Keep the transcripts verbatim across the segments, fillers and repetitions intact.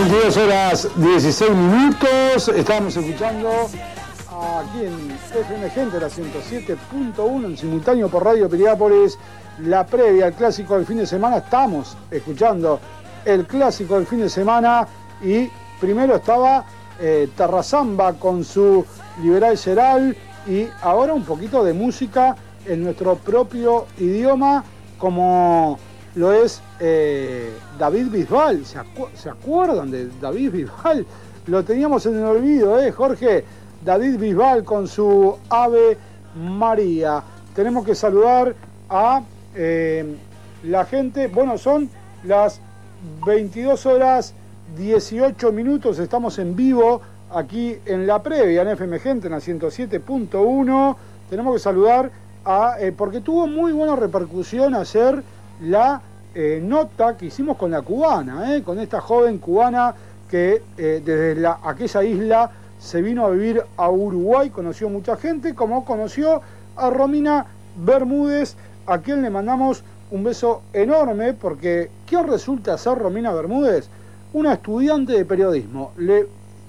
veintidós horas dieciséis minutos, estábamos escuchando aquí en F M Gente, la ciento siete punto uno, en simultáneo por Radio Piriápolis, la previa al clásico del fin de semana. Estamos escuchando el clásico del fin de semana y primero estaba eh, Terrazamba con su Liberal Geral y ahora un poquito de música en nuestro propio idioma, como lo es eh, David Bisbal. ¿Se, acu ¿Se acuerdan de David Bisbal? Lo teníamos en el olvido, ¿eh, Jorge? David Bisbal con su Ave María. Tenemos que saludar a eh, la gente. Bueno, son las veintidós horas dieciocho minutos. Estamos en vivo aquí en la previa, en F M Gente, en la ciento siete punto uno. Tenemos que saludar a... Eh, porque tuvo muy buena repercusión ayer la eh, nota que hicimos con la cubana, eh, con esta joven cubana que eh, desde la, aquella isla se vino a vivir a Uruguay, conoció mucha gente, como conoció a Romina Bermúdez, a quien le mandamos un beso enorme, porque ¿quién resulta ser Romina Bermúdez? Una estudiante de periodismo. Le,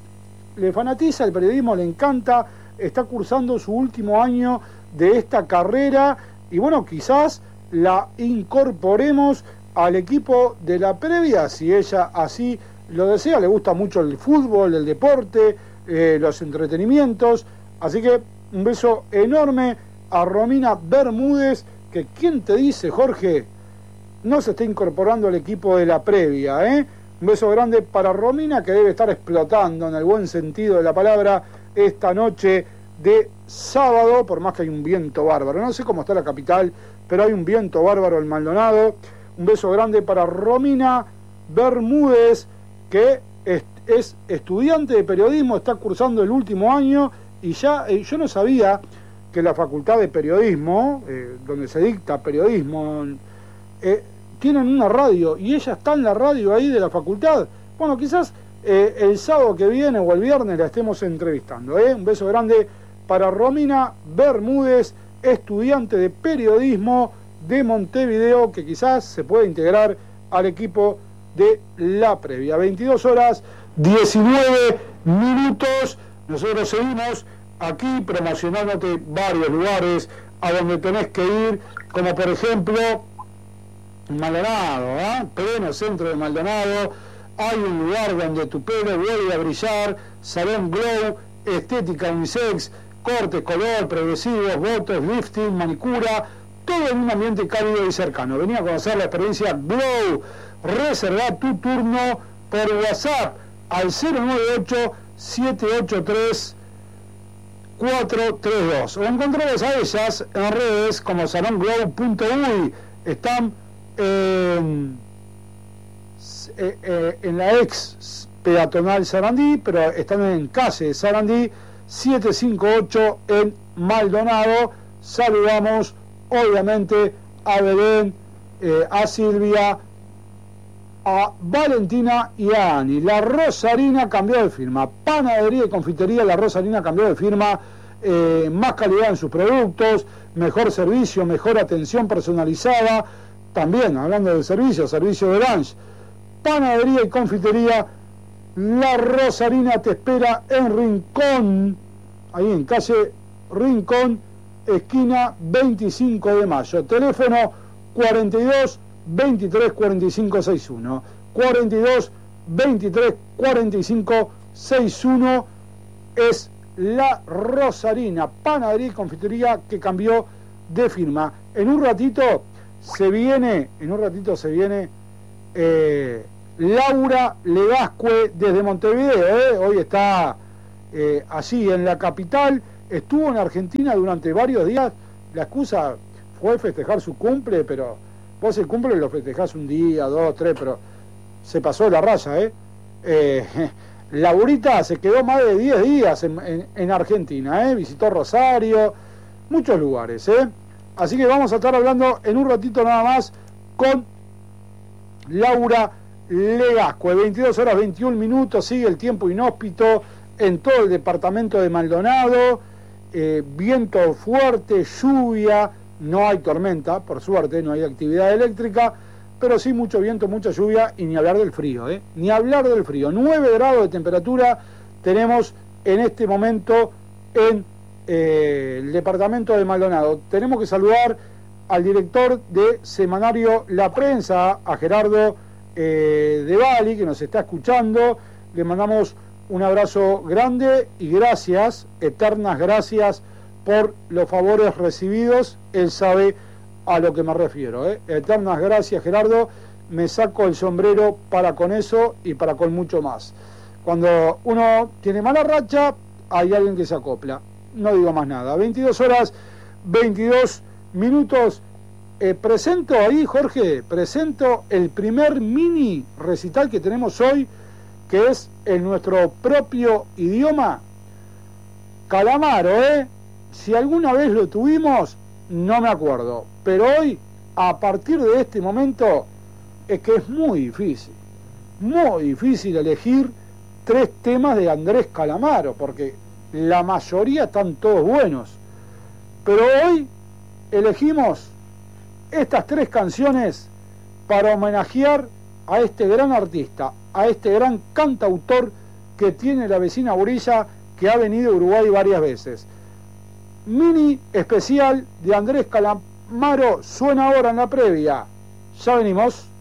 le fanatiza el periodismo, le encanta, está cursando su último año de esta carrera y bueno, quizás la incorporemos al equipo de la previa, si ella así lo desea. Le gusta mucho el fútbol, el deporte, eh, los entretenimientos, así que un beso enorme a Romina Bermúdez, que ¿quién te dice, Jorge? No se está incorporando al equipo de la previa, ¿eh? Un beso grande para Romina, que debe estar explotando en el buen sentido de la palabra esta noche de sábado, por más que hay un viento bárbaro. No sé cómo está la capital, pero hay un viento bárbaro en Maldonado. Un beso grande para Romina Bermúdez, que es, es estudiante de periodismo, está cursando el último año y ya eh, yo no sabía que la Facultad de Periodismo, eh, donde se dicta periodismo, eh, tienen una radio y ella está en la radio ahí de la facultad. Bueno, quizás eh, el sábado que viene o el viernes la estemos entrevistando, ¿eh? Un beso grande para Romina Bermúdez, estudiante de periodismo de Montevideo, que quizás se puede integrar al equipo de la previa. veintidós horas diecinueve minutos. Nosotros seguimos aquí promocionándote varios lugares a donde tenés que ir, como por ejemplo Maldonado, ¿eh? Pleno centro de Maldonado. Hay un lugar donde tu pelo vuelve a brillar. Salón Glow, estética unisex, cortes, color, progresivos, botox, lifting, manicura, todo en un ambiente cálido y cercano. Vení a conocer la experiencia Glow. Reserva tu turno por WhatsApp al cero nueve ocho, siete ocho tres, cuatro tres dos o encontrarlas a ellas en redes como salón glow punto uy. Están en, eh, eh, en la ex peatonal Sarandí, pero están en calle Sarandí setecientos cincuenta y ocho en Maldonado. Saludamos obviamente a Belén, eh, a Silvia, a Valentina y a Ani. La Rosarina cambió de firma. Panadería y confitería La Rosarina cambió de firma. Eh, más calidad en sus productos, mejor servicio, mejor atención personalizada. También, hablando de servicio, servicio de lunch. Panadería y confitería La Rosarina te espera en Rincón, ahí en calle Rincón, esquina veinticinco de mayo. Teléfono cuarenta y dos, veintitrés, cuarenta y cinco, sesenta y uno. cuarenta y dos, veintitrés, cuarenta y cinco, sesenta y uno es La Rosarina, panadería y confitería que cambió de firma. En un ratito se viene, en un ratito se viene eh, Laura Legascue desde Montevideo, ¿eh? Hoy está eh, allí en la capital. Estuvo en Argentina durante varios días. La excusa fue festejar su cumple, pero vos el cumple lo festejás un día, dos, tres, pero se pasó la raya, ¿eh? eh Laurita se quedó más de diez días en, en, en Argentina, ¿eh? Visitó Rosario, muchos lugares, ¿eh? Así que vamos a estar hablando en un ratito nada más con Laura Legascue. veintidós horas veintiún minutos, sigue el tiempo inhóspito en todo el departamento de Maldonado. Eh, viento fuerte, lluvia, no hay tormenta, por suerte, no hay actividad eléctrica. pero sí mucho viento, mucha lluvia y ni hablar del frío, ¿eh? Ni hablar del frío. nueve grados de temperatura tenemos en este momento en eh, el departamento de Maldonado. Tenemos que saludar al director de Semanario La Prensa, a Gerardo eh, de Bali, que nos está escuchando. Le mandamos un abrazo grande y gracias, eternas gracias por los favores recibidos. Él sabe a lo que me refiero, ¿eh? Eternas gracias, Gerardo. Me saco el sombrero para con eso y para con mucho más. Cuando uno tiene mala racha, hay alguien que se acopla. No digo más nada. veintidós horas, veintidós minutos. Eh, presento ahí, Jorge, presento el primer mini recital que tenemos hoy, que es en nuestro propio idioma. Calamaro, ¿eh? Si alguna vez lo tuvimos, no me acuerdo. Pero hoy, a partir de este momento, es que es muy difícil. Muy difícil elegir tres temas de Andrés Calamaro, porque la mayoría están todos buenos. Pero hoy elegimos estas tres canciones para homenajear a este gran artista, a este gran cantautor que tiene la vecina orilla, que ha venido a Uruguay varias veces. Mini especial de Andrés Calamaro suena ahora en la previa. Ya venimos.